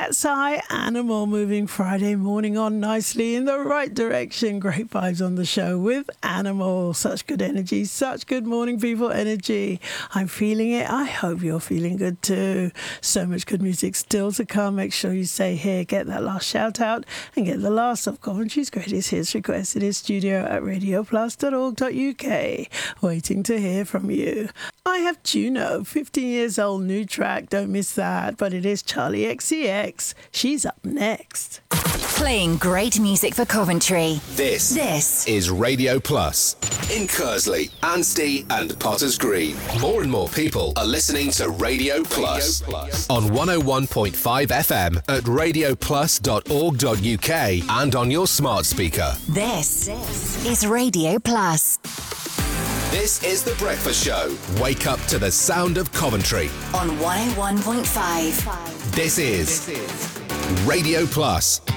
Cat's Eye Animal, moving Friday morning on nicely in the right direction. Great vibes on the show with Animal. Such good energy, such good morning people energy. I'm feeling it. I hope you're feeling good too. So much good music still to come. Make sure you stay here, get that last shout out and get the last of Coventry's greatest hits requested in studio at radioplus.org.uk. Waiting to hear from you. I have Juno, 15 years old, new track, don't miss that, but it is Charlie XCX. She's up next. Playing great music for Coventry. This is Radio Plus. In Kersley, Anstey and Potters Green. More and more people are listening to Radio Plus. On 101.5 FM at radioplus.org.uk and on your smart speaker. This is Radio Plus. This is The Breakfast Show. Wake up to the sound of Coventry. On 101.5. This is Radio Plus.